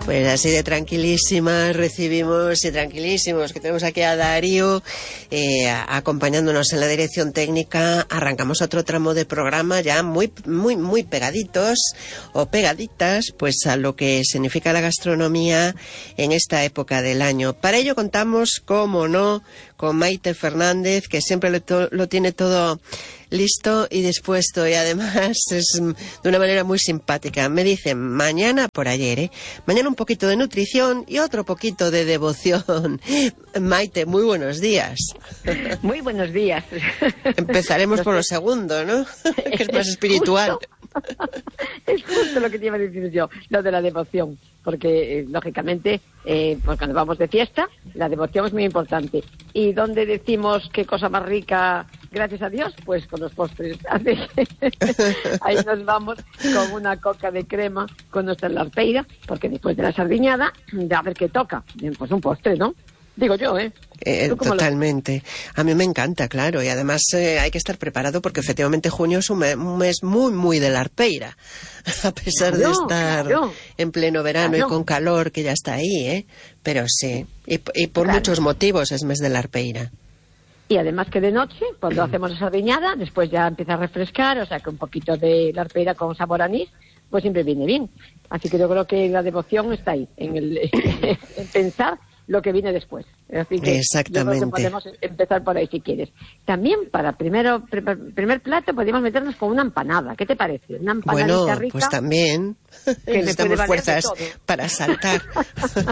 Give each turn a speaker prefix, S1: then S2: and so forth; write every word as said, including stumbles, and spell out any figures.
S1: Pues así de tranquilísimas recibimos y tranquilísimos que tenemos aquí a Darío eh, acompañándonos en la dirección técnica. Arrancamos otro tramo de programa ya muy muy muy pegaditos o pegaditas pues a lo que significa la gastronomía en esta época del año. Para ello contamos, como no, con Maite Fernández, que siempre lo, to- lo tiene todo listo y dispuesto, y además es de una manera muy simpática. Me dice, mañana, por ayer, ¿eh? Mañana un poquito de nutrición y otro poquito de devoción. Maite, muy buenos días.
S2: Muy buenos días.
S1: Empezaremos
S2: no
S1: por
S2: sé.
S1: lo segundo, ¿no? Que es más espiritual.
S2: Justo. Es justo lo que te iba a decir yo, lo de la devoción. Porque, eh, lógicamente, eh, pues cuando vamos de fiesta, la devoción es muy importante. ¿Y dónde decimos qué cosa más rica, gracias a Dios? Pues con los postres. Así que ahí nos vamos con una coca de crema con nuestra larpeira, porque después de la sardiñada, a ver qué toca. Pues un postre, ¿no? Digo yo, ¿eh?
S1: Eh, totalmente. Lo... A mí me encanta, claro, y además eh, hay que estar preparado porque efectivamente junio es un, me- un mes muy, muy de la arpeira, a pesar claro, de estar claro, en pleno verano claro. y con calor que ya está ahí, ¿eh? Pero sí, y, y por claro. muchos motivos es mes de la arpeira.
S2: Y además que de noche, cuando hacemos la sardiñada, después ya empieza a refrescar, o sea que un poquito de la arpeira con sabor a anís, pues siempre viene bien. Así que yo creo que la devoción está ahí, en, el, en pensar lo que viene después. Así que
S1: exactamente.
S2: Yo creo que podemos empezar por ahí si quieres. También para primero pr- primer plato podríamos meternos con una empanada. ¿Qué te parece? Una empanadita
S1: bueno,
S2: rica.
S1: Pues también
S2: que
S1: necesitamos fuerzas para saltar.